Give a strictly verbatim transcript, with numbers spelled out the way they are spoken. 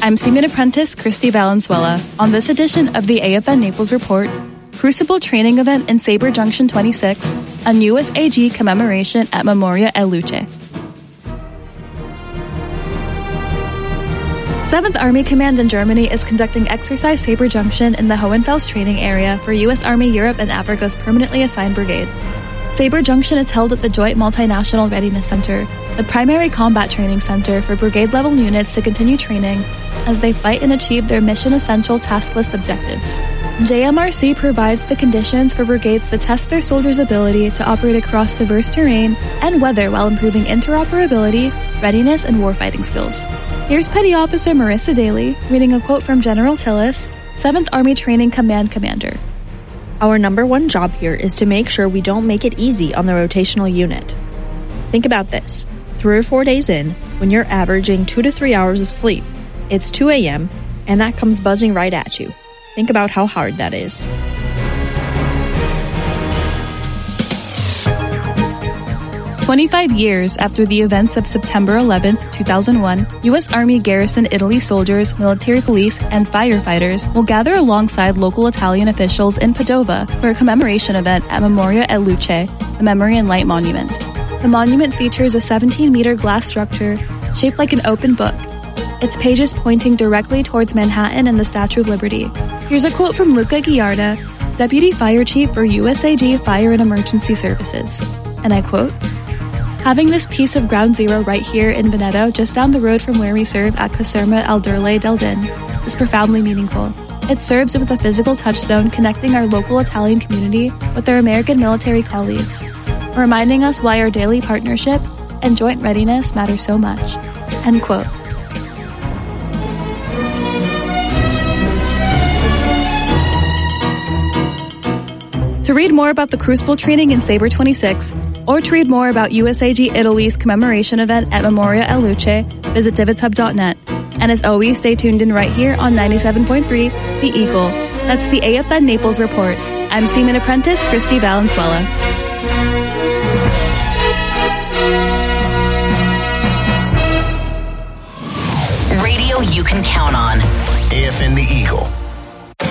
I'm Seaman Apprentice Christy Valenzuela. On this edition of the A F N Naples Report, Crucible Training Event in Sabre Junction twenty-six, a U S A G commemoration at Memoria El Luce. seventh Army Command in Germany is conducting Exercise Sabre Junction in the Hohenfels training area for U S Army Europe and Africa's permanently assigned brigades. Sabre Junction is held at the Joint Multinational Readiness Center, the primary combat training center for brigade-level units to continue training as they fight and achieve their mission-essential task list objectives. J M R C provides the conditions for brigades to test their soldiers' ability to operate across diverse terrain and weather while improving interoperability, readiness, and warfighting skills. Here's Petty Officer Marissa Daly reading a quote from General Tillis, seventh Army Training Command Commander. Our number one job here is to make sure we don't make it easy on the rotational unit. Think about this. Three or four days in, when you're averaging two to three hours of sleep, it's two a.m., and that comes buzzing right at you. Think about how hard that is. twenty-five years after the events of September eleventh, two thousand one, U S Army Garrison Italy soldiers, military police, and firefighters will gather alongside local Italian officials in Padova for a commemoration event at Memoria El Luce, the Memory and Light Monument. The monument features a seventeen-meter glass structure shaped like an open book, its pages pointing directly towards Manhattan and the Statue of Liberty. Here's a quote from Luca Giarda, Deputy Fire Chief for U S A G Fire and Emergency Services. And I quote, "Having this piece of ground zero right here in Veneto, just down the road from where we serve at Caserma Alderle del Din, is profoundly meaningful. It serves as a physical touchstone connecting our local Italian community with their American military colleagues, reminding us why our daily partnership and joint readiness matter so much." End quote. To read more about the Crucible training in Sabre twenty-six, or to read more about U S A G Italy's commemoration event at Memoria El Luce, visit divots hub dot net. And as always, stay tuned in right here on ninety-seven point three, The Eagle. That's the A F N Naples Report. I'm Seaman Apprentice Christy Valenzuela. Radio you can count on. A F N The Eagle.